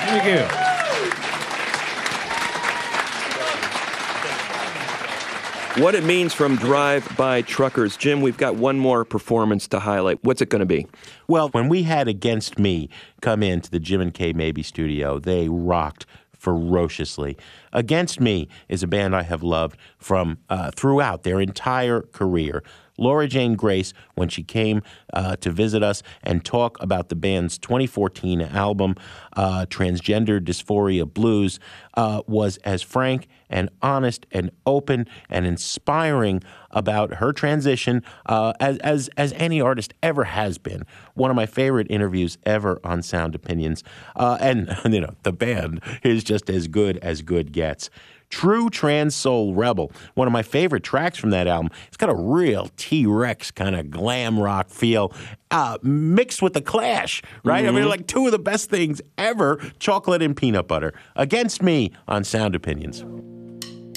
Thank you. What it means from Drive-By Truckers. Jim, we've got one more performance to highlight. What's it going to be? Well, when we had Against Me come into the Jim and Kay Mabie studio, they rocked ferociously. Against Me is a band I have loved from throughout their entire career. Laura Jane Grace, when she came to visit us and talk about the band's 2014 album, Transgender Dysphoria Blues, was as frank and honest and open and inspiring about her transition as any artist ever has been. One of my favorite interviews ever on Sound Opinions. And, you know, the band is just as good gets. True Trans Soul Rebel, one of my favorite tracks from that album. It's got a real T-Rex kind of glam rock feel mixed with The Clash, right? I mean, like two of the best things ever, chocolate and peanut butter. Against Me on Sound Opinions.